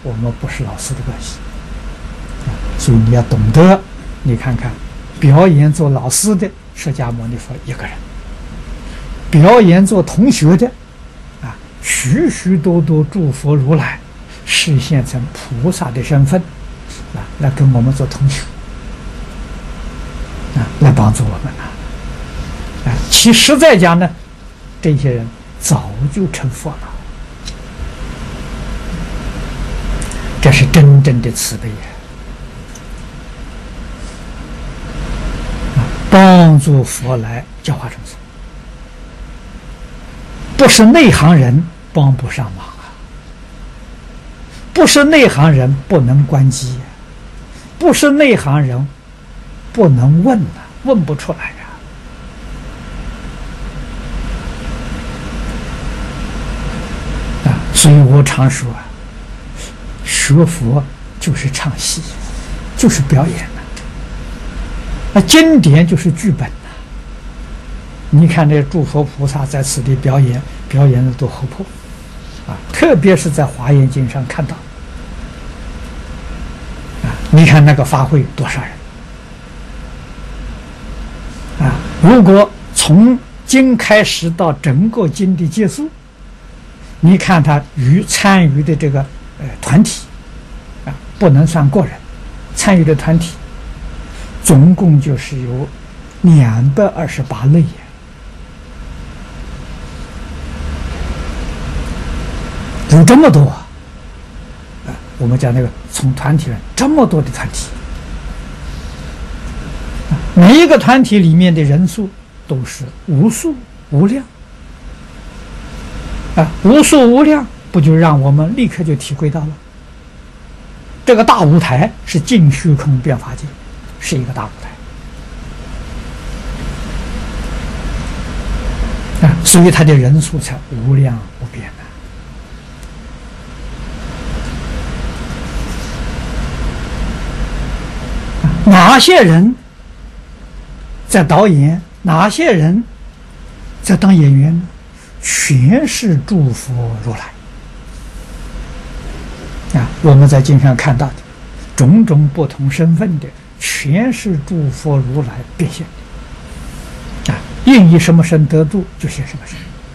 我们不是老师的关系。所以你要懂得，你看看，表演做老师的释迦牟尼佛一个人，表演做同学的许许多多诸佛如来示现成菩萨的身份来跟我们做同学来帮助我们其实在讲呢，这些人早就成佛了，这是真正的慈悲呀！帮助佛来教化众生，不是内行人帮不上忙不是内行人不能关机不是内行人不能问问不出来所以我常说学佛就是唱戏，就是表演经典就是剧本你看这诸佛菩萨在此地表演的多活泼特别是在华严经上看到你看那个法会多少人如果从经开始到整个经的结束，你看他参与的这个团体不能算个人，参与的团体总共就是有228类有这么多我们讲那个从团体这么多的团体每一个团体里面的人数都是无数无量无数无量，不就让我们立刻就体会到了这个大舞台是尽虚空变法界，是一个大舞台所以它的人数才无量无边哪些人在导演，哪些人在当演员呢？全是诸佛如来我们在经上看到的种种不同身份的，全是诸佛如来变现应以什么身得度就现什么身，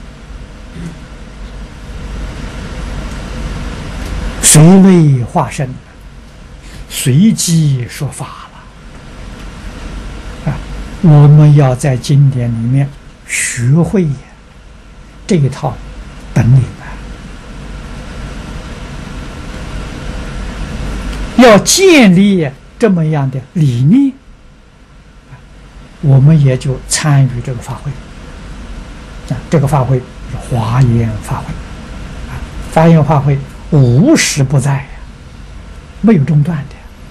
随类化身，随机说法了我们要在经典里面学会这一套本领要建立这么样的理念，我们也就参与这个法会这个法会是华严法会华严法会无时不在没有中断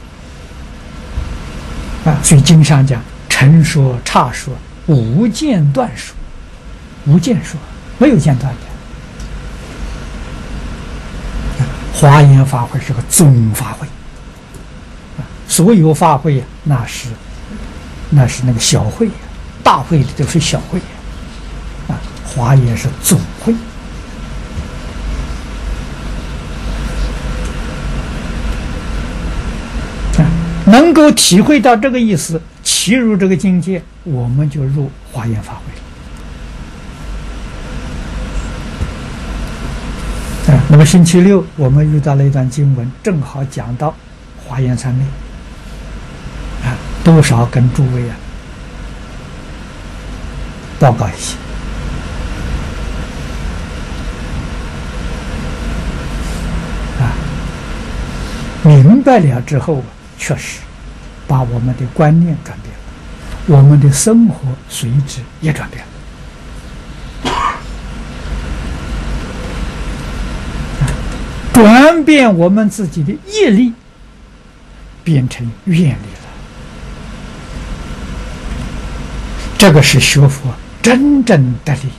的所以经上讲陈说刹说无间断说，无间说没有间断的华严法会是个总法会所有法会那是那个小会大会里都是小会华严是总会能够体会到这个意思，契入这个境界，我们就入华严法会了那么星期六我们遇到了一段经文，正好讲到华严三昧多少跟诸位报告一下明白了之后确实把我们的观念转变了，我们的生活随之也转变了转变我们自己的业力变成愿力了，这个是学佛真正的利益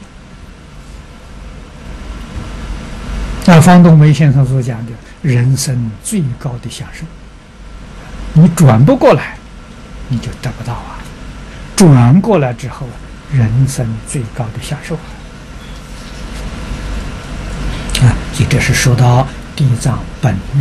方东梅先生所讲的人生最高的享受，你转不过来你就得不到转过来之后人生最高的享受这是说到地藏本